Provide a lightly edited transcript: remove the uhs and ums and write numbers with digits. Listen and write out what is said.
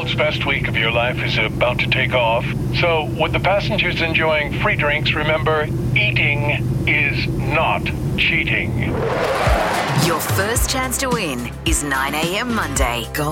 world's best week of your life is about to take off. So, with the passengers enjoying free drinks, remember, eating is not cheating. Your first chance to win is 9 a.m. Monday. Gold